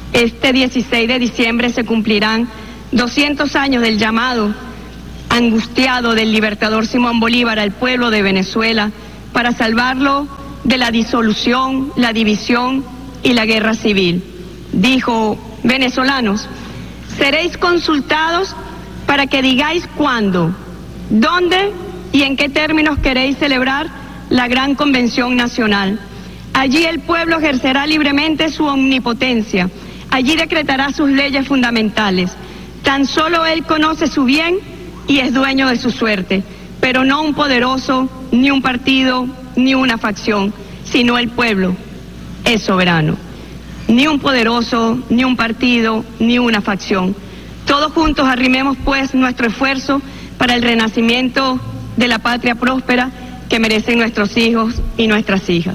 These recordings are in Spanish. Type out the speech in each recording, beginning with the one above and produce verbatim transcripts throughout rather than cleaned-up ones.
Este dieciséis de diciembre se cumplirán doscientos años del llamado angustiado del libertador Simón Bolívar al pueblo de Venezuela para salvarlo de la disolución, la división y la guerra civil. Dijo: venezolanos, seréis consultados para que digáis cuándo, dónde y en qué términos queréis celebrar la gran convención nacional. Allí el pueblo ejercerá libremente su omnipotencia. Allí decretará sus leyes fundamentales. Tan solo él conoce su bien y es dueño de su suerte, pero no un poderoso, ni un partido, ni una facción, sino el pueblo es soberano. Ni un poderoso, ni un partido, ni una facción. Todos juntos arrimemos pues nuestro esfuerzo para el renacimiento de la patria próspera que merecen nuestros hijos y nuestras hijas.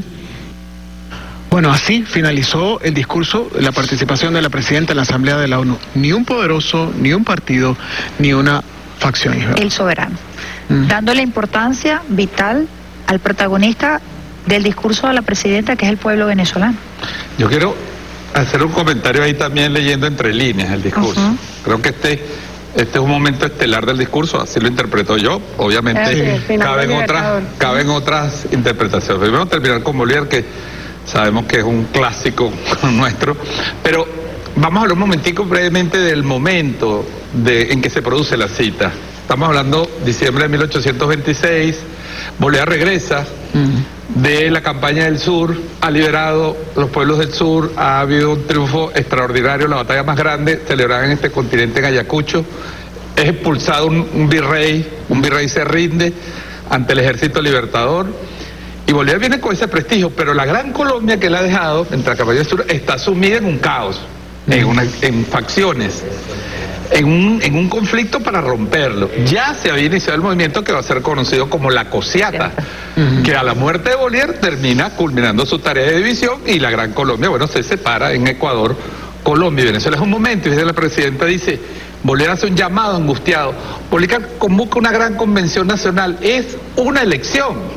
Bueno, así finalizó el discurso, la participación de la presidenta en la Asamblea de la ONU. Ni un poderoso, ni un partido, ni una facción. El soberano. Mm. Dándole importancia vital al protagonista del discurso de la presidenta, que es el pueblo venezolano. Yo quiero hacer un comentario ahí también leyendo entre líneas el discurso. Uh-huh. Creo que este, este es un momento estelar del discurso, así lo interpreto yo. Obviamente sí, caben, otras, caben otras interpretaciones. Primero terminar con Bolívar, que sabemos que es un clásico nuestro, pero vamos a hablar un momentico brevemente del momento de, en que se produce la cita. Estamos hablando de diciembre de mil ochocientos veintiséis, Bolívar regresa uh-huh. de la campaña del sur, ha liberado los pueblos del sur, ha habido un triunfo extraordinario, la batalla más grande celebrada en este continente, en Ayacucho, es expulsado un, un virrey, un virrey se rinde ante el ejército libertador, y Bolívar viene con ese prestigio, pero la gran Colombia que él ha dejado, entre la campaña del sur, está sumida en un caos, en, una, en facciones, en un, en un conflicto para romperlo. Ya se había iniciado el movimiento que va a ser conocido como la Cociata, uh-huh. que a la muerte de Bolívar termina culminando su tarea de división, y la gran Colombia, bueno, se separa en Ecuador, Colombia y Venezuela. Es un momento, y la presidenta dice, Bolívar hace un llamado angustiado, Bolívar convoca una gran convención nacional, es una elección.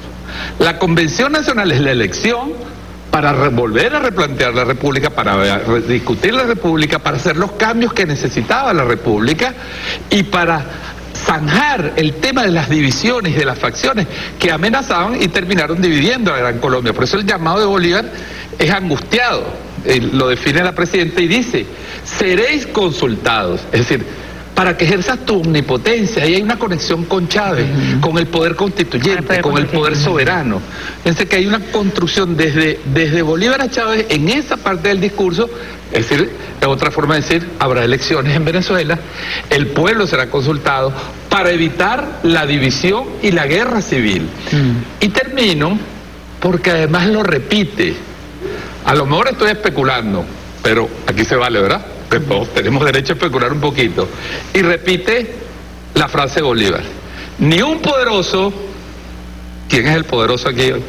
La Convención Nacional es la elección para volver a replantear la República, para discutir la República, para hacer los cambios que necesitaba la República y para zanjar el tema de las divisiones y de las facciones que amenazaban y terminaron dividiendo a la Gran Colombia. Por eso el llamado de Bolívar es angustiado, eh, lo define la presidenta y dice, seréis consultados, es decir, para que ejerzas tu omnipotencia. Ahí hay una conexión con Chávez, uh-huh. con el poder constituyente, el poder con el poder soberano. Fíjense que hay una construcción desde, desde Bolívar a Chávez en esa parte del discurso. Es decir, es otra forma de decir, habrá elecciones en Venezuela, el pueblo será consultado para evitar la división y la guerra civil. Uh-huh. Y termino porque además lo repite. A lo mejor estoy especulando, pero aquí se vale, ¿verdad? Que todos tenemos derecho a especular un poquito. Y repite la frase de Bolívar. Ni un poderoso, ¿quién es el poderoso aquí hoy?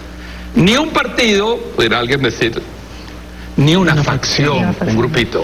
Ni un partido, podrá alguien decir, ni una, una facción, facción, facción, un grupito.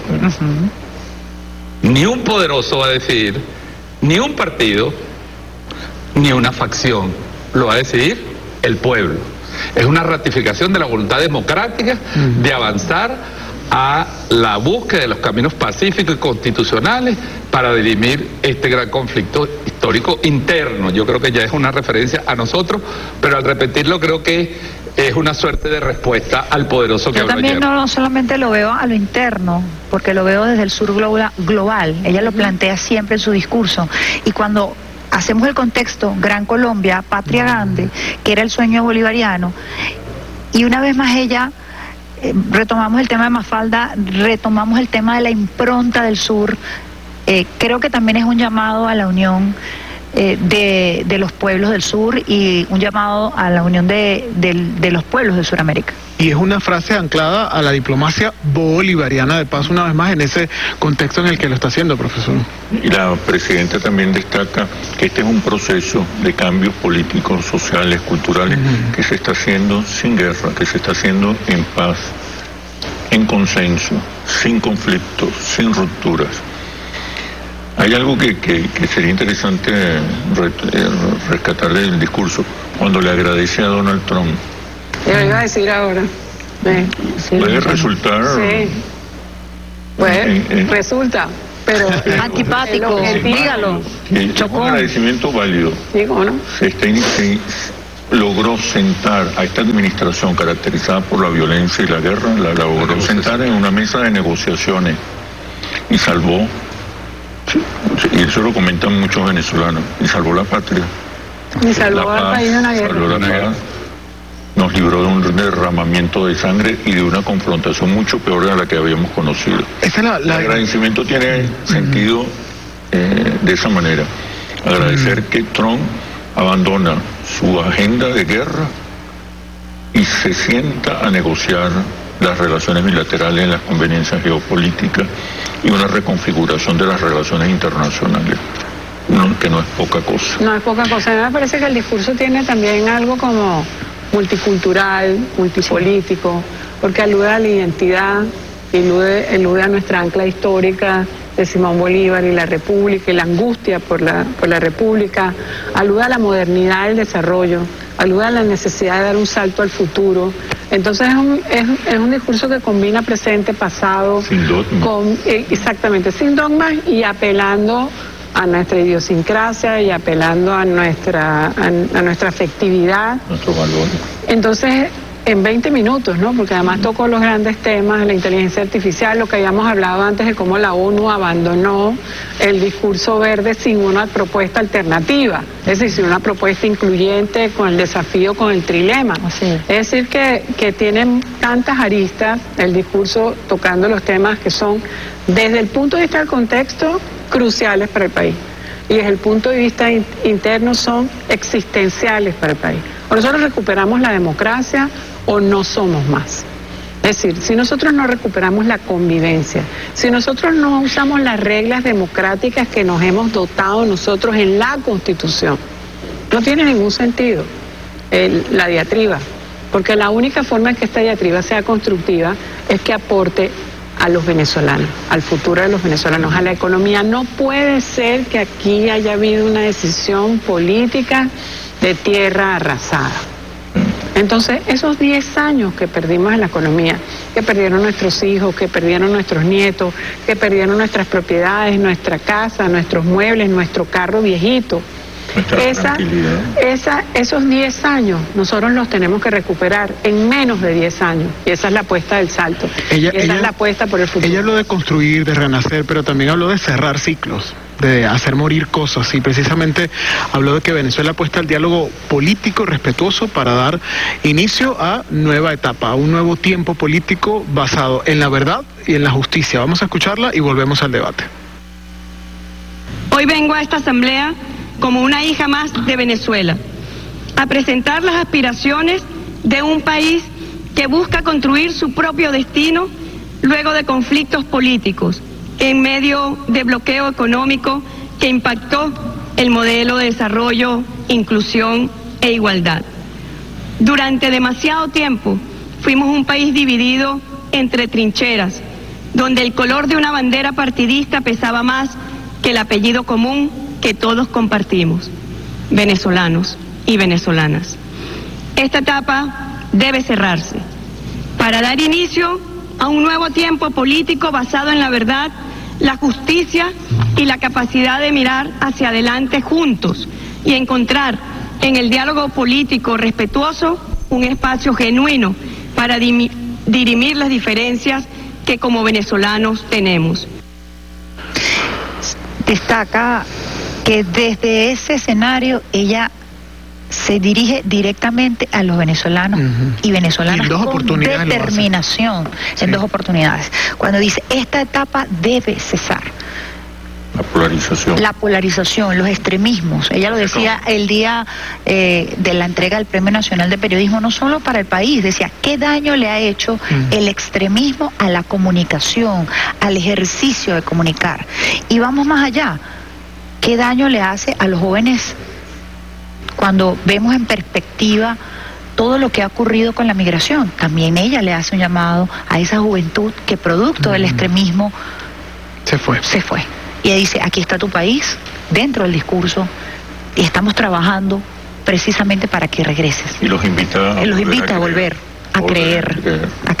Uh-huh. Ni un poderoso va a decir, ni un partido, ni una facción. Lo va a decidir el pueblo. Es una ratificación de la voluntad democrática uh-huh. de avanzar a la búsqueda de los caminos pacíficos y constitucionales para dirimir este gran conflicto histórico interno. Yo creo que ya es una referencia a nosotros, pero al repetirlo creo que es una suerte de respuesta al poderoso que Yo también no, no solamente lo veo a lo interno, porque lo veo desde el sur global. Ella lo plantea siempre en su discurso. Y cuando hacemos el contexto, Gran Colombia, Patria Grande, que era el sueño bolivariano, y una vez más ella... Eh, retomamos el tema de Mafalda, retomamos el tema de la impronta del sur, eh, creo que también es un llamado a la unión eh, de, de los pueblos del sur y un llamado a la unión de, de, de los pueblos de Sudamérica. Y es una frase anclada a la diplomacia bolivariana, de paso una vez más en ese contexto en el que lo está haciendo, profesor. Y la presidenta también destaca que este es un proceso de cambios políticos, sociales, culturales, uh-huh. que se está haciendo sin guerra, que se está haciendo en paz, en consenso, sin conflictos, sin rupturas. Hay algo que, que, que sería interesante rescatar del discurso, cuando le agradece a Donald Trump. Yo iba a decir ahora. Sí, Puede resultar sí. Pues eh, eh, resulta, pero antipático, dígalo. Eh, un agradecimiento válido. Sí, ¿cómo no? Se, está, se logró sentar a esta administración caracterizada por la violencia y la guerra, la logró sentar en una mesa de negociaciones y salvó, y eso lo comentan muchos venezolanos, y salvó la patria. Y salvó al país de una guerra. Salvó la guerra. Nos libró de un derramamiento de sangre y de una confrontación mucho peor de la que habíamos conocido. Esa es la, la... El agradecimiento tiene mm. sentido eh, de esa manera. Agradecer mm. que Trump abandona su agenda de guerra y se sienta a negociar las relaciones bilaterales en las conveniencias geopolíticas y una reconfiguración de las relaciones internacionales, no, que no es poca cosa. No es poca cosa. A mí me parece que el discurso tiene también algo como multicultural, multipolítico, porque alude a la identidad, elude, elude a nuestra ancla histórica de Simón Bolívar y la República y la angustia por la, por la República, alude a la modernidad del desarrollo, alude a la necesidad de dar un salto al futuro. Entonces es un, es, es un discurso que combina presente, pasado, sin dogmas. Con, eh, exactamente, sin dogmas y apelando a nuestra idiosincrasia y apelando a nuestra a, a nuestra afectividad. Nuestro valor. Entonces, en veinte minutos, ¿no? Porque además tocó los grandes temas, la inteligencia artificial, lo que habíamos hablado antes de cómo la ONU abandonó el discurso verde sin una propuesta alternativa, es decir, sin una propuesta incluyente con el desafío, con el trilema. Así es. Es decir, que, que tienen tantas aristas el discurso tocando los temas que son, desde el punto de vista del contexto, cruciales para el país. Y desde el punto de vista in interno son existenciales para el país. O nosotros recuperamos la democracia o no somos más. Es decir, si nosotros no recuperamos la convivencia, si nosotros no usamos las reglas democráticas que nos hemos dotado nosotros en la Constitución, no tiene ningún sentido el, la diatriba, porque la única forma en que esta diatriba sea constructiva es que aporte a los venezolanos, al futuro de los venezolanos, a la economía. No puede ser que aquí haya habido una decisión política de tierra arrasada. Entonces, esos diez años que perdimos en la economía, que perdieron nuestros hijos, que perdieron nuestros nietos, que perdieron nuestras propiedades, nuestra casa, nuestros muebles, nuestro carro viejito, Esa, esa, esos diez años nosotros los tenemos que recuperar en menos de diez años, y esa es la apuesta del salto, ella, esa ella, es la apuesta por el futuro. Ella habló de construir, de renacer, pero también habló de cerrar ciclos, de hacer morir cosas, y precisamente habló de que Venezuela apuesta al diálogo político respetuoso para dar inicio a nueva etapa, a un nuevo tiempo político basado en la verdad y en la justicia. Vamos a escucharla y volvemos al debate. Hoy vengo a esta asamblea como una hija más de Venezuela, a presentar las aspiraciones de un país que busca construir su propio destino luego de conflictos políticos, en medio de bloqueo económico que impactó el modelo de desarrollo, inclusión e igualdad. Durante demasiado tiempo fuimos un país dividido entre trincheras, donde el color de una bandera partidista pesaba más que el apellido común que todos compartimos, venezolanos y venezolanas. Esta etapa debe cerrarse para dar inicio a un nuevo tiempo político basado en la verdad, la justicia y la capacidad de mirar hacia adelante juntos y encontrar en el diálogo político respetuoso un espacio genuino para dirimir las diferencias que como venezolanos tenemos. Destaca que desde ese escenario ella se dirige directamente a los venezolanos uh-huh. y venezolanas y con determinación sí. en dos oportunidades. Cuando dice, esta etapa debe cesar. La polarización. La polarización, los extremismos. Ella lo decía el día eh, de la entrega del Premio Nacional de Periodismo, no solo para el país, decía, ¿qué daño le ha hecho uh-huh. el extremismo a la comunicación, al ejercicio de comunicar? Y vamos más allá. ¿Qué daño le hace a los jóvenes cuando vemos en perspectiva todo lo que ha ocurrido con la migración? También ella le hace un llamado a esa juventud que producto mm. del extremismo se fue. se fue. Y ella dice, aquí está tu país, dentro del discurso, y estamos trabajando precisamente para que regreses. Y los invita a, los invita a volver a, volver, creer, a creer. A creer.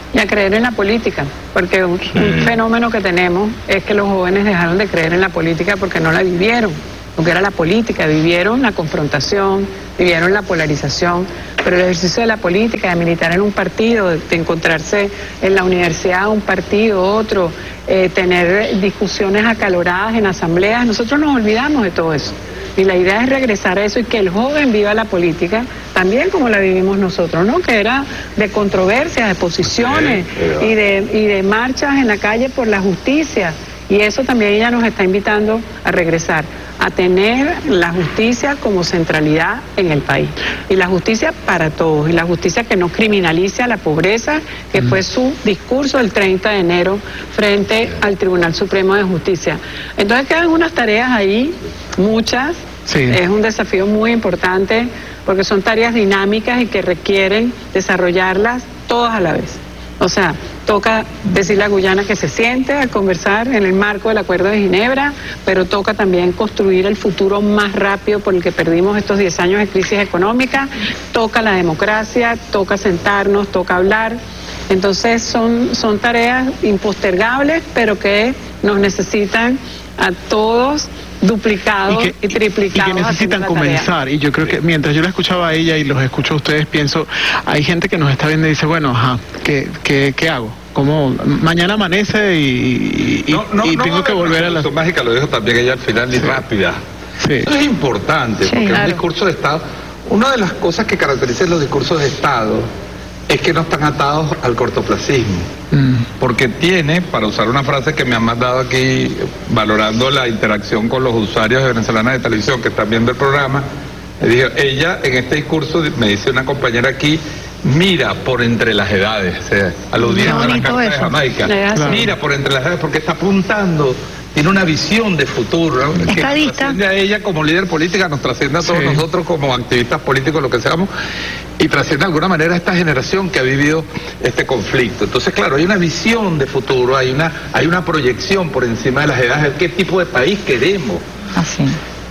Y a creer en la política, porque un, sí. un fenómeno que tenemos es que los jóvenes dejaron de creer en la política porque no la vivieron, porque era la política, vivieron la confrontación, vivieron la polarización, pero el ejercicio de la política, de militar en un partido, de, de encontrarse en la universidad un partido, otro, eh, tener discusiones acaloradas en asambleas, nosotros nos olvidamos de todo eso. Y la idea es regresar a eso y que el joven viva la política también como la vivimos nosotros, ¿no? Que era de controversias, de posiciones y de, y de marchas en la calle por la justicia. Y eso también ella nos está invitando a regresar, a tener la justicia como centralidad en el país. Y la justicia para todos, y la justicia que no criminalice a la pobreza, que mm. fue su discurso el treinta de enero frente al Tribunal Supremo de Justicia. Entonces quedan unas tareas ahí, muchas, sí. Es un desafío muy importante, porque son tareas dinámicas y que requieren desarrollarlas todas a la vez. O sea, toca decirle a Guyana que se siente a conversar en el marco del Acuerdo de Ginebra, pero toca también construir el futuro más rápido por el que perdimos estos diez años de crisis económica, toca la democracia, toca sentarnos, toca hablar. Entonces son, son tareas impostergables, pero que nos necesitan a todos duplicados y, que, y triplicados. Y que necesitan comenzar, y yo creo que mientras yo la escuchaba a ella y los escucho a ustedes, pienso, hay gente que nos está viendo y dice, bueno, ajá, ¿qué, qué, qué hago? ¿Cómo? Mañana amanece y, y, no, no, y tengo no, que volver a la... mágica, lo dijo también ella al final, y sí. rápida. Sí. Eso es importante, sí, porque claro. un discurso de Estado, una de las cosas que caracterizan los discursos de Estado es que no están atados al cortoplacismo, mm. porque tiene, para usar una frase que me han mandado aquí, valorando la interacción con los usuarios de venezolanas de televisión que están viendo el programa, le dije, ella en este discurso, me dice una compañera aquí, mira por entre las edades, o sea, aludiendo a la Carta de Jamaica, claro. mira por entre las edades, porque está apuntando, tiene una visión de futuro, ¿no? que trasciende a ella como líder política, nos trasciende a todos sí. nosotros como activistas políticos, lo que seamos, y trasciende de alguna manera a esta generación que ha vivido este conflicto. Entonces, claro, hay una visión de futuro, hay una, hay una proyección por encima de las edades, de qué tipo de país queremos. Así.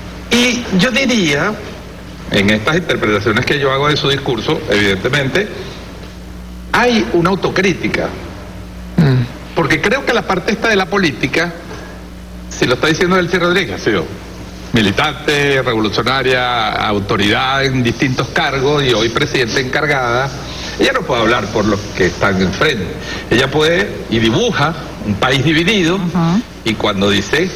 Y yo diría, en estas interpretaciones que yo hago de su discurso, evidentemente, hay una autocrítica. Mm. Porque creo que la parte esta de la política, si lo está diciendo Delcy Rodríguez, ha sido militante, revolucionaria, autoridad en distintos cargos y hoy presidenta encargada, ella no puede hablar por los que están enfrente. Ella puede y dibuja un país dividido uh-huh. y cuando dice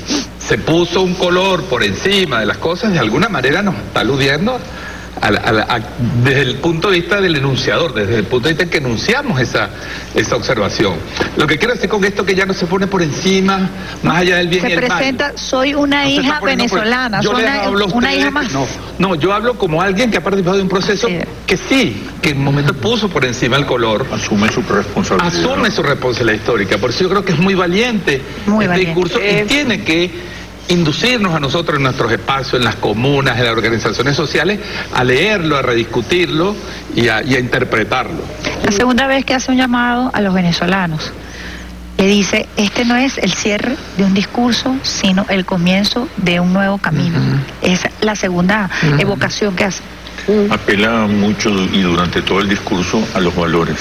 se puso un color por encima de las cosas, de alguna manera nos está aludiendo a, a, a, desde el punto de vista del enunciador, desde el punto de vista en que enunciamos esa, esa observación. Lo que quiero decir con esto es que ya no se pone por encima, más allá del bien se y el mal. Se presenta, soy una no hija venezolana, yo soy una, una hija más. No, no, yo hablo como alguien que ha participado de un proceso sí. que sí, que en un momento puso por encima el color. Asume su responsabilidad. Asume su responsabilidad histórica. Por eso yo creo que es muy valiente muy este valiente. discurso Eh, y tiene que inducirnos a nosotros en nuestros espacios, en las comunas, en las organizaciones sociales, a leerlo, a rediscutirlo y a, y a interpretarlo. La segunda vez que hace un llamado a los venezolanos, que dice, este no es el cierre de un discurso, sino el comienzo de un nuevo camino. Uh-huh. Es la segunda uh-huh. evocación que hace. Uh-huh. Apela mucho y durante todo el discurso a los valores.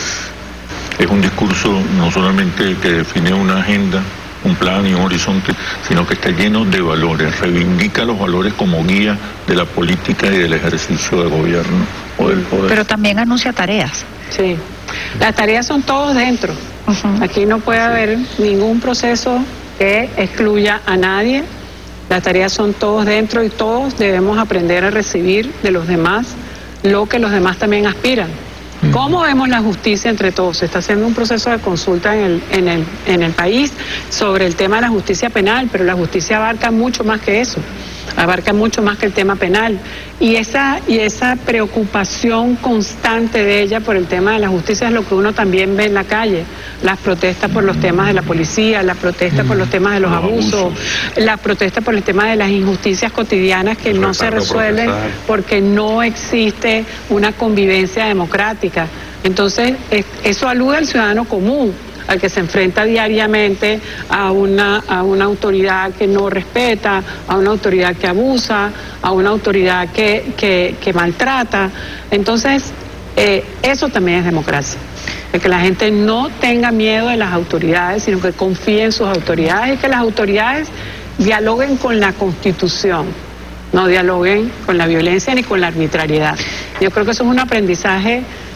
Es un discurso no solamente que define una agenda, un plan y un horizonte, sino que está lleno de valores, reivindica los valores como guía de la política y del ejercicio de gobierno o del poder. Pero también anuncia tareas. Sí, las tareas son todos dentro. Uh-huh. Aquí no puede haber ningún proceso que excluya a nadie. Las tareas son todos dentro y todos debemos aprender a recibir de los demás lo que los demás también aspiran. ¿Cómo vemos la justicia entre todos? Se está haciendo un proceso de consulta en el, en el, en el país sobre el tema de la justicia penal, pero la justicia abarca mucho más que eso, abarca mucho más que el tema penal. Y esa, y esa preocupación constante de ella por el tema de la justicia es lo que uno también ve en la calle. Las protestas por los temas de la policía, las protestas por los temas de los abusos, las protestas por el tema de las injusticias cotidianas que no se resuelven porque no existe una convivencia democrática. Entonces, eso alude al ciudadano común, al que se enfrenta diariamente a una, a una autoridad que no respeta, a una autoridad que abusa, a una autoridad que, que, que maltrata. Entonces, eh, eso también es democracia. de que la gente no tenga miedo de las autoridades, sino que confíe en sus autoridades y que las autoridades dialoguen con la Constitución, no dialoguen con la violencia ni con la arbitrariedad. Yo creo que eso es un aprendizaje